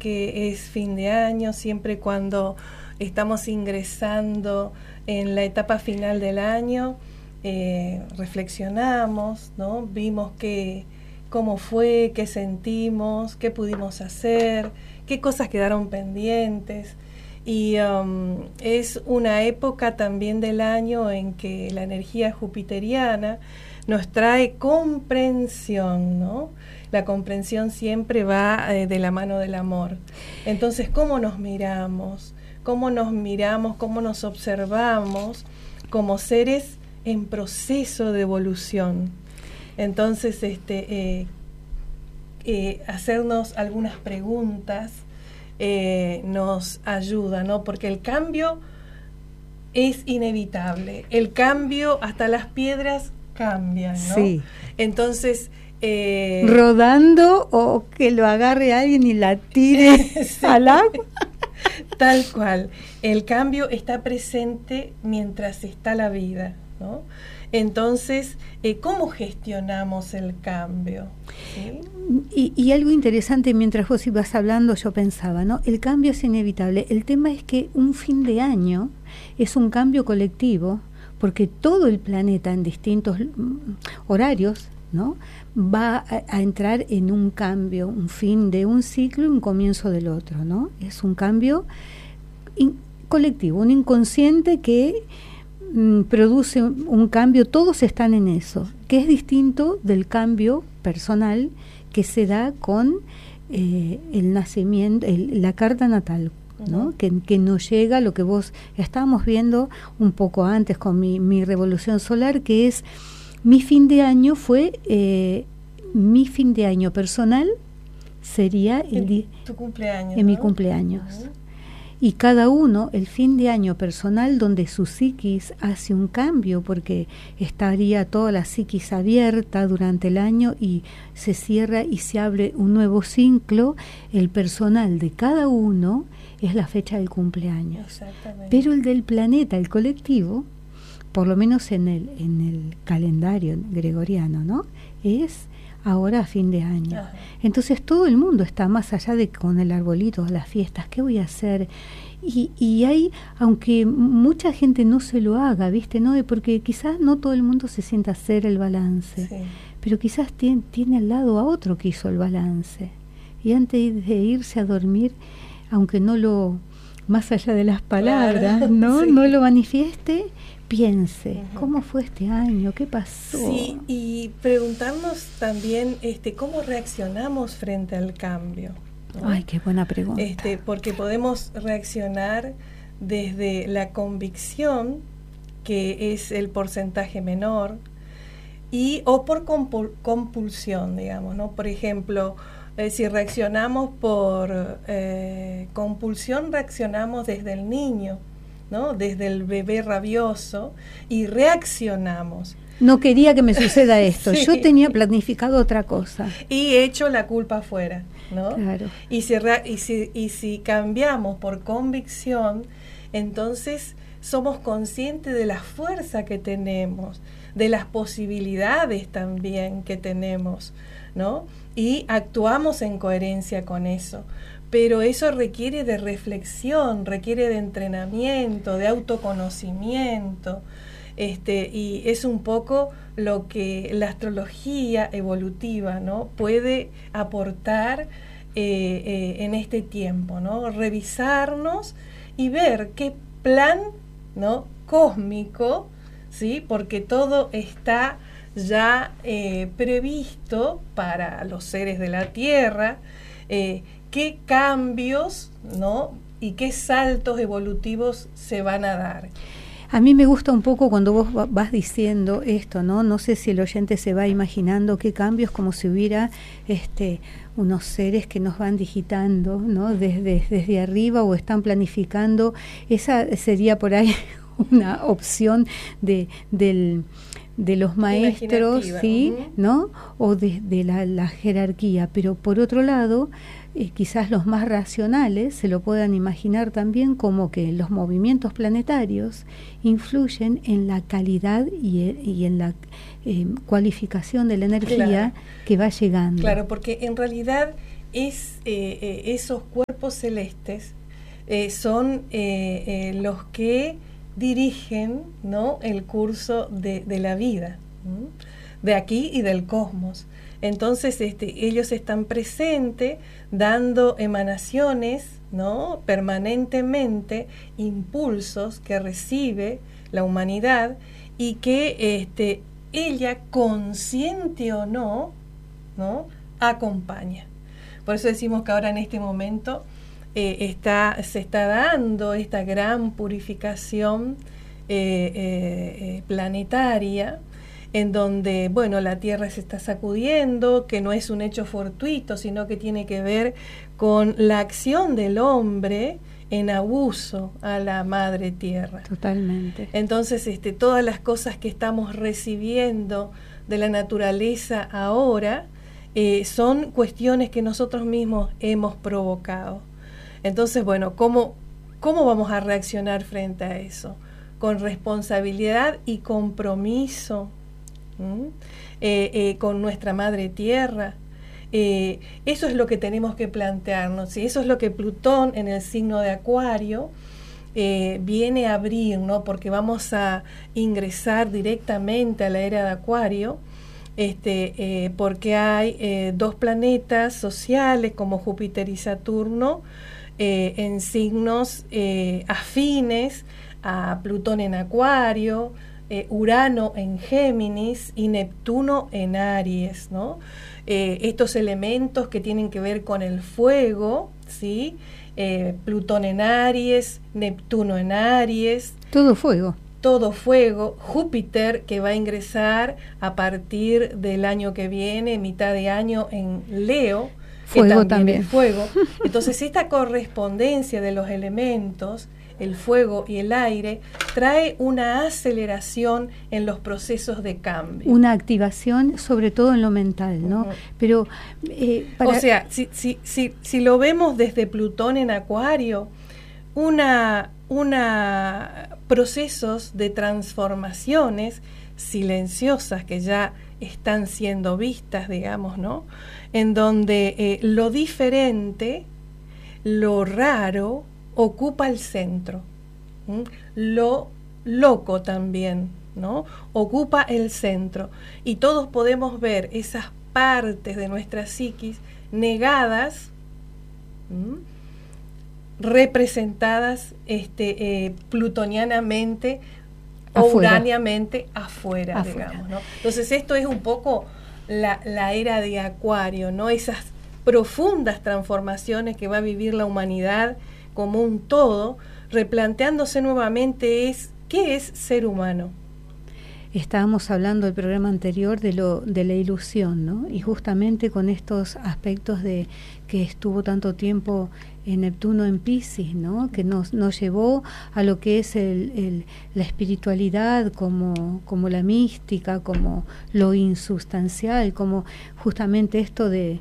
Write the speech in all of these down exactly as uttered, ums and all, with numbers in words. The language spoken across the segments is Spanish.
que es fin de año, siempre cuando estamos ingresando en la etapa final del año, eh, reflexionamos, ¿no? Vimos que, cómo fue, qué sentimos, qué pudimos hacer, qué cosas quedaron pendientes. Y um, es una época también del año en que la energía jupiteriana nos trae comprensión, ¿no? La comprensión siempre va eh, de la mano del amor. Entonces, ¿cómo nos miramos? ¿Cómo nos miramos? ¿Cómo nos observamos como seres en proceso de evolución? Entonces, este, eh, eh, hacernos algunas preguntas eh, nos ayuda, ¿no? Porque el cambio es inevitable. El cambio, hasta las piedras cambian, ¿no? Sí. Entonces, eh, rodando o que lo agarre alguien y la tire sí. al agua. Tal cual. El cambio está presente mientras está la vida, ¿no? Entonces, eh, ¿cómo gestionamos el cambio? ¿Sí? Y, y algo interesante, mientras vos ibas hablando, yo pensaba, ¿no? El cambio es inevitable. El tema es que un fin de año es un cambio colectivo, porque todo el planeta en distintos horarios, ¿no? va a, a entrar en un cambio, un fin de un ciclo y un comienzo del otro, ¿no? Es un cambio in, colectivo, un inconsciente que mm, produce un, un cambio, todos están en eso, que es distinto del cambio personal que se da con eh, el nacimiento, el, la carta natal, ¿no? Uh-huh. que, que nos llega lo que vos estábamos viendo un poco antes con mi, mi revolución solar, que es mi fin de año fue eh, mi fin de año personal sería el en tu cumpleaños, en ¿no? mi cumpleaños. Uh-huh. Y cada uno el fin de año personal donde su psiquis hace un cambio, porque estaría toda la psiquis abierta durante el año y se cierra y se abre un nuevo ciclo. El personal de cada uno es la fecha del cumpleaños. Exactamente. Pero el del planeta, el colectivo, por lo menos en el en el calendario gregoriano, ¿no? Es ahora a fin de año. Ajá. Entonces todo el mundo está más allá de con el arbolito, las fiestas, ¿qué voy a hacer? Y, y hay, aunque mucha gente no se lo haga, ¿viste? ¿No? Porque quizás no todo el mundo se sienta a hacer el balance, sí. pero quizás tiene, tiene al lado a otro que hizo el balance. Y antes de irse a dormir, aunque no lo, más allá de las palabras, claro, ¿no? Sí. no lo manifieste, piense, uh-huh. ¿cómo fue este año? ¿Qué pasó? Sí, y preguntarnos también este, cómo reaccionamos frente al cambio, ¿no? Ay, qué buena pregunta. Este, porque podemos reaccionar desde la convicción, que es el porcentaje menor, y o por compul- compulsión, digamos, ¿no? Por ejemplo, eh, si reaccionamos por eh, compulsión, reaccionamos desde el niño, ¿no? Desde el bebé rabioso, y reaccionamos. No quería que me suceda esto, sí. yo tenía planificado otra cosa. Y echo la culpa afuera, ¿no? Claro. Y si, re- y, si, y si cambiamos por convicción, entonces somos conscientes de la fuerza que tenemos, de las posibilidades también que tenemos, ¿no? Y actuamos en coherencia con eso. Pero eso requiere de reflexión, requiere de entrenamiento, de autoconocimiento, este, y es un poco lo que la astrología evolutiva, ¿no? puede aportar eh, eh, en este tiempo, ¿no? Revisarnos y ver qué plan, ¿no? cósmico, ¿sí? porque todo está ya eh, previsto para los seres de la Tierra, eh, qué cambios, ¿no? y qué saltos evolutivos se van a dar. A mí me gusta un poco cuando vos vas diciendo esto, ¿no? No sé si el oyente se va imaginando qué cambios, como si hubiera este, unos seres que nos van digitando, ¿no? Desde, desde arriba, o están planificando. Esa sería por ahí una opción de del de los maestros, ¿sí? Uh-huh. ¿no? O de, de la, la jerarquía. Pero por otro lado, eh, quizás los más racionales se lo puedan imaginar también como que los movimientos planetarios influyen en la calidad y, y en la eh, cualificación de la energía, claro. que va llegando. Claro, porque en realidad es, eh, eh, esos cuerpos celestes eh, son eh, eh, los que dirigen, ¿no?, el curso de, de la vida, ¿m? de aquí y del cosmos. Entonces este, ellos están presentes dando emanaciones, ¿no?, permanentemente, impulsos que recibe la humanidad y que este, ella, consciente o no, ¿no?, acompaña. Por eso decimos que ahora en este momento eh, está, se está dando esta gran purificación eh, eh, planetaria, en donde, bueno, la Tierra se está sacudiendo, que no es un hecho fortuito, sino que tiene que ver con la acción del hombre en abuso a la Madre Tierra. Totalmente. Entonces, este, todas las cosas que estamos recibiendo de la naturaleza ahora eh, son cuestiones que nosotros mismos hemos provocado. Entonces, bueno, ¿cómo, cómo vamos a reaccionar frente a eso? Con responsabilidad y compromiso, ¿Mm? Eh, eh, con nuestra Madre Tierra. Eh, eso es lo que tenemos que plantearnos, y eso es lo que Plutón en el signo de Acuario eh, viene a abrir, ¿no? Porque vamos a ingresar directamente a la era de Acuario, este, eh, porque hay eh, dos planetas sociales como Júpiter y Saturno eh, en signos eh, afines a Plutón en Acuario, Eh, Urano en Géminis y Neptuno en Aries, ¿no? Eh, estos elementos que tienen que ver con el fuego, ¿sí? Eh, Plutón en Aries, Neptuno en Aries. Todo fuego. Todo fuego. Júpiter, que va a ingresar a partir del año que viene, mitad de año, en Leo. Fuego que también, también. es fuego. Entonces, esta correspondencia de los elementos, el fuego y el aire, trae una aceleración en los procesos de cambio. Una activación, sobre todo en lo mental, ¿no? Uh-huh. Pero, eh, para... O sea, si, si, si, si lo vemos desde Plutón en Acuario, una, una procesos de transformaciones silenciosas que ya están siendo vistas, digamos, ¿no? En donde eh, lo diferente, lo raro, ocupa el centro. ¿Mm? Lo loco también, ¿no?, ocupa el centro. Y todos podemos ver esas partes de nuestra psiquis negadas, ¿Mm? representadas este, eh, plutonianamente o uráneamente afuera, afuera, digamos, ¿no? Entonces esto es un poco la, la era de Acuario, ¿no? Esas profundas transformaciones que va a vivir la humanidad como un todo, replanteándose nuevamente es ¿qué es ser humano? Estábamos hablando del programa anterior de lo de la ilusión, ¿no? Y justamente con estos aspectos de que estuvo tanto tiempo en Neptuno en Piscis, ¿no? Que nos, nos llevó a lo que es el, el, la espiritualidad como, como la mística, como lo insustancial, como justamente esto de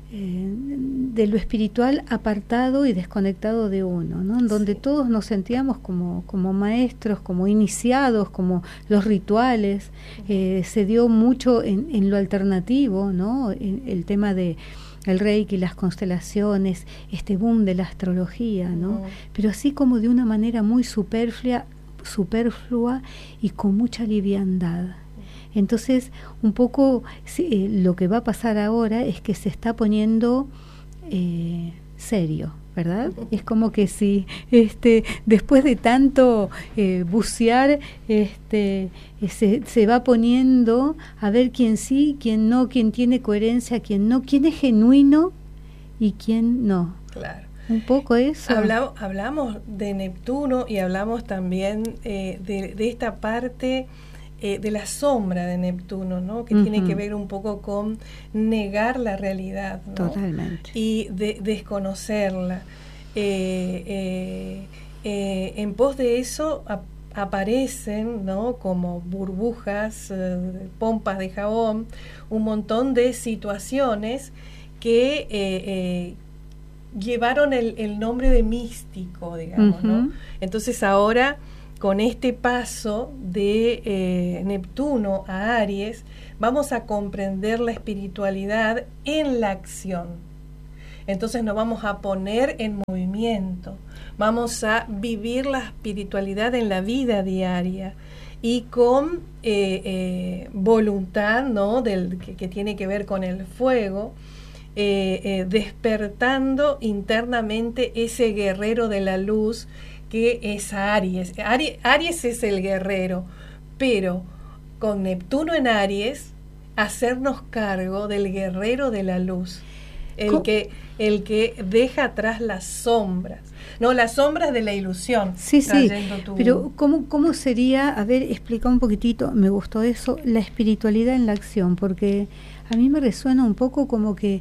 de lo espiritual apartado y desconectado de uno, ¿no? En donde sí. todos nos sentíamos como, como maestros, como iniciados, como los rituales. Eh, se dio mucho en, en lo alternativo, ¿no? En el tema de el Reiki, las constelaciones, este boom de la astrología, ¿no? Uh-huh. Pero así como de una manera muy superflua, superflua y con mucha liviandad. Entonces, un poco eh, lo que va a pasar ahora es que se está poniendo eh, serio, ¿verdad? Es como que si este, después de tanto eh, bucear, este, se, se va poniendo a ver quién sí, quién no, quién tiene coherencia, quién no, quién es genuino y quién no. Claro. Un poco eso. Habla, hablamos de Neptuno y hablamos también eh, de, de esta parte Eh, de la sombra de Neptuno, ¿no? Que uh-huh. tiene que ver un poco con negar la realidad, ¿no? Totalmente. Y de, desconocerla. Eh, eh, eh, en pos de eso ap- aparecen, ¿no?, como burbujas, eh, pompas de jabón, un montón de situaciones que eh, eh, llevaron el, el nombre de místico, digamos, uh-huh. ¿no? Entonces ahora, con este paso de eh, Neptuno a Aries, vamos a comprender la espiritualidad en la acción. Entonces nos vamos a poner en movimiento, vamos a vivir la espiritualidad en la vida diaria y con eh, eh, voluntad, ¿no? Del, que, que tiene que ver con el fuego, eh, eh, despertando internamente ese guerrero de la luz que es Aries. Aries. Aries es el guerrero, pero con Neptuno en Aries, hacernos cargo del guerrero de la luz. El que, el que deja atrás las sombras, no, las sombras de la ilusión. Sí, sí, tu... pero ¿cómo, ¿cómo sería, a ver, explica un poquitito, me gustó eso, la espiritualidad en la acción? Porque a mí me resuena un poco como que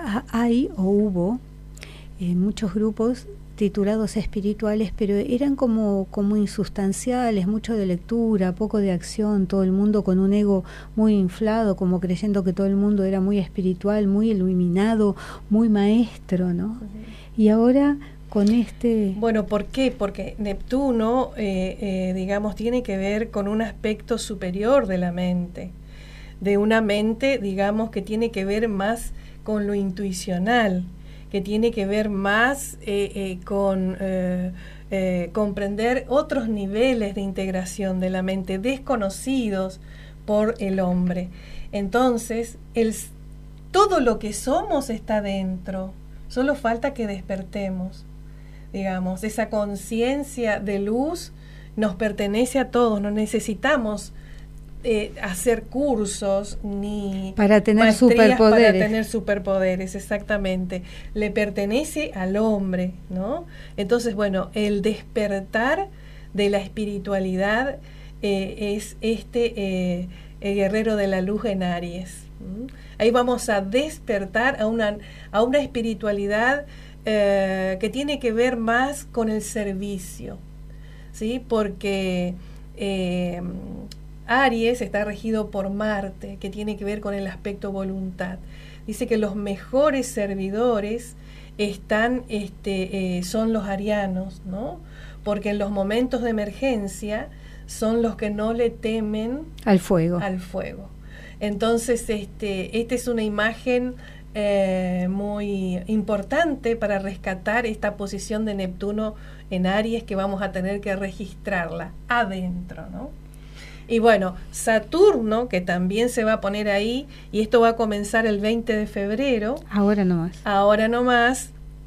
hay o hubo eh, muchos grupos titulados espirituales, pero eran como, como insustanciales, mucho de lectura, poco de acción, todo el mundo con un ego muy inflado, como creyendo que todo el mundo era muy espiritual, muy iluminado, muy maestro, ¿no? Uh-huh. Y ahora con este... Bueno, ¿por qué? Porque Neptuno, eh, eh, digamos, tiene que ver con un aspecto superior de la mente, de una mente, digamos, que tiene que ver más con lo intuicional, que tiene que ver más eh, eh, con eh, eh, comprender otros niveles de integración de la mente desconocidos por el hombre. Entonces, el, todo lo que somos está dentro, solo falta que despertemos. Digamos, esa conciencia de luz nos pertenece a todos, no necesitamos Eh, hacer cursos ni para tener superpoderes. Para tener superpoderes, exactamente. Le pertenece al hombre, ¿no? Entonces, bueno, el despertar de la espiritualidad eh, es este eh, el guerrero de la luz en Aries. ¿Mm? Ahí vamos a despertar a una, a una espiritualidad eh, que tiene que ver más con el servicio, ¿sí? Porque eh, Aries está regido por Marte, que tiene que ver con el aspecto voluntad. Dice que los mejores servidores están, este, eh, son los arianos, ¿no? Porque en los momentos de emergencia son los que no le temen al fuego. Al fuego. Entonces, este, esta es una imagen eh, muy importante para rescatar esta posición de Neptuno en Aries, que vamos a tener que registrarla adentro, ¿no? Y bueno, Saturno, que también se va a poner ahí, y esto va a comenzar el veinte de febrero. Ahora nomás. Ahora nomás,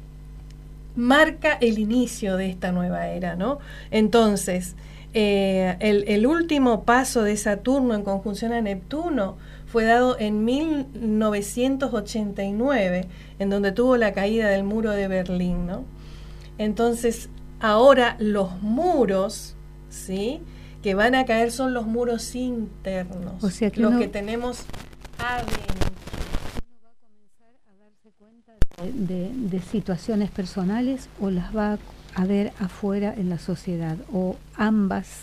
marca el inicio de esta nueva era, ¿no? Entonces, eh, el, el último paso de Saturno en conjunción a Neptuno fue dado en mil novecientos ochenta y nueve, en donde tuvo la caída del muro de Berlín, ¿no? Entonces, ahora los muros, ¿sí?, que van a caer son los muros internos, o sea que los uno, que tenemos adentro. Uno va a comenzar a darse cuenta de, de, de situaciones personales, o las va a ver afuera en la sociedad, o ambas.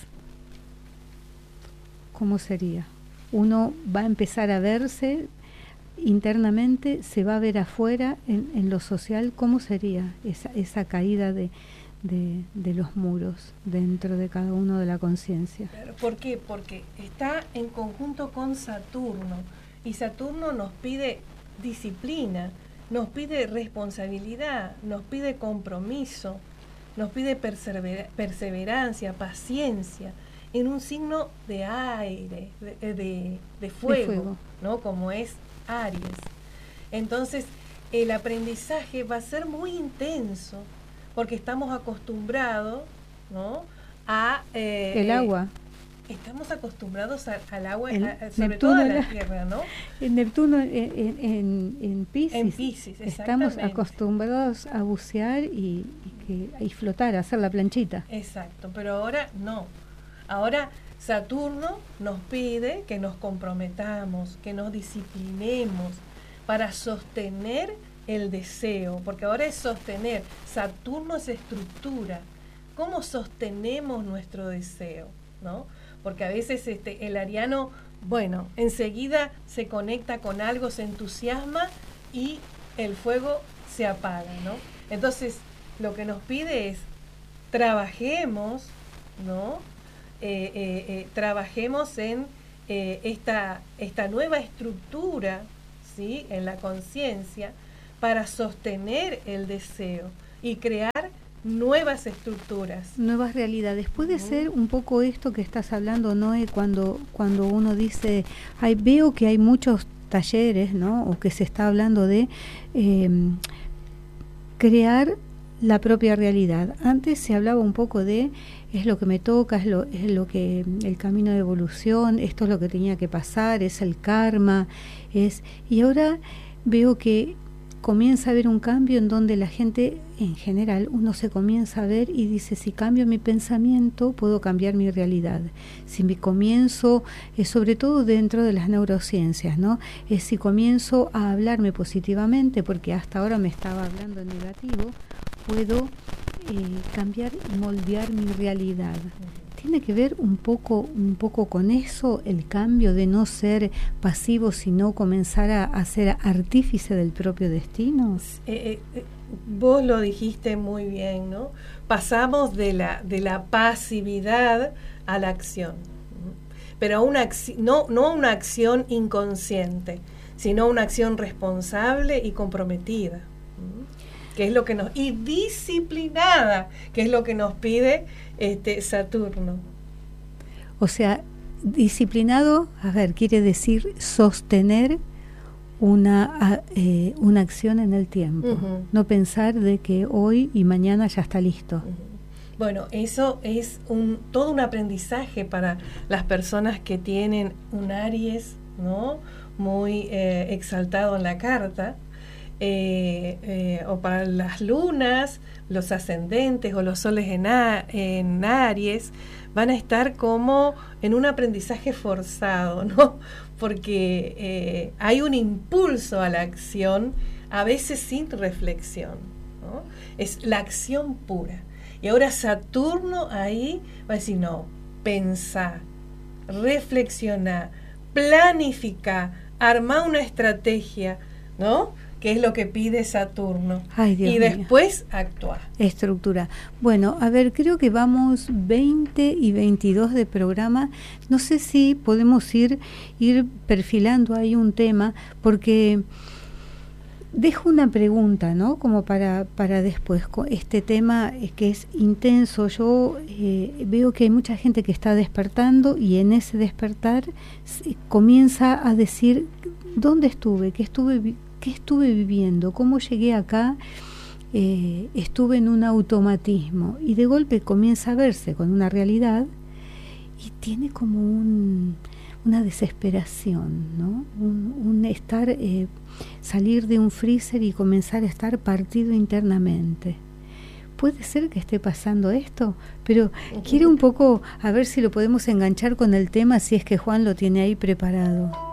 ¿Cómo sería? Uno va a empezar a verse internamente, se va a ver afuera en, en lo social. ¿Cómo sería esa, esa caída de De, de los muros dentro de cada uno de la conciencia? ¿Por qué? Porque está en conjunto con Saturno, y Saturno nos pide disciplina, nos pide responsabilidad, nos pide compromiso, nos pide persever- perseverancia, paciencia, en un signo de aire, de, de, de, fuego, de fuego, ¿no? Como es Aries. Entonces, el aprendizaje va a ser muy intenso, porque estamos acostumbrados, ¿no?, a... Eh, el agua. Estamos acostumbrados a, al agua, el, a, sobre Neptuno, todo a la, la tierra, ¿no? El Neptuno en, en, en Piscis. En Piscis, estamos acostumbrados a bucear y, y, que, y flotar, a hacer la planchita. Exacto, pero ahora no. Ahora Saturno nos pide que nos comprometamos, que nos disciplinemos para sostener el deseo, porque ahora es sostener. Saturno es estructura. ¿Cómo sostenemos nuestro deseo? ¿No? Porque a veces este, el ariano, bueno, enseguida se conecta con algo, se entusiasma y el fuego se apaga, ¿no? Entonces, lo que nos pide es trabajemos, ¿no? Eh, eh, eh, trabajemos en eh, esta, esta nueva estructura, ¿sí?, en la conciencia, para sostener el deseo y crear nuevas estructuras. Nuevas realidades. Puede uh-huh. ser un poco esto que estás hablando, Noé, cuando, cuando uno dice, ay, veo que hay muchos talleres, ¿no? O que se está hablando de eh, crear la propia realidad. Antes se hablaba un poco de es lo que me toca, es lo, es lo que el camino de evolución, esto es lo que tenía que pasar, es el karma, es y ahora veo que comienza a haber un cambio en donde la gente, en general, uno se comienza a ver y dice, si cambio mi pensamiento, puedo cambiar mi realidad. Si me comienzo, eh, sobre todo dentro de las neurociencias, ¿no? Es si comienzo a hablarme positivamente, porque hasta ahora me estaba hablando en negativo, puedo eh, cambiar y moldear mi realidad. ¿Tiene que ver un poco, un poco con eso, el cambio de no ser pasivo, sino comenzar a, a ser artífice del propio destino? Eh, eh, vos lo dijiste muy bien, ¿no? Pasamos de la, de la pasividad a la acción, pero a una acci- no, no a una acción inconsciente, sino una acción responsable y comprometida, que es lo que nos y disciplinada, que es lo que nos pide este Saturno. O sea, disciplinado, a ver, quiere decir sostener una eh, una acción en el tiempo, uh-huh. no pensar de que hoy y mañana ya está listo. Uh-huh. Bueno, eso es un todo un aprendizaje para las personas que tienen un Aries, ¿no? Muy eh, exaltado en la carta. Eh, eh, o para las lunas, los ascendentes o los soles en, a, en Aries, van a estar como en un aprendizaje forzado, ¿no? Porque eh, hay un impulso a la acción, a veces sin reflexión, ¿no? Es la acción pura. Y ahora Saturno ahí va a decir, no, pensá, reflexiona, planifica, arma una estrategia, ¿no? Que es lo que pide Saturno. Ay, Dios y mío. Después actúa. Estructura. Bueno, a ver, creo que vamos veinte y veintidós de programa. No sé si podemos ir, ir perfilando ahí un tema, porque dejo una pregunta, ¿no? Como para, para después. Este tema es que es intenso. Yo eh, veo que hay mucha gente que está despertando y en ese despertar se comienza a decir, ¿dónde estuve? ¿Qué estuve viviendo? ¿Qué estuve viviendo? ¿Cómo llegué acá? Eh, estuve en un automatismo y de golpe comienza a verse con una realidad y tiene como un, una desesperación, ¿no? Un, un estar, eh, salir de un freezer y comenzar a estar partido internamente. Puede ser que esté pasando esto, pero quiero un poco a ver si lo podemos enganchar con el tema, si es que Juan lo tiene ahí preparado.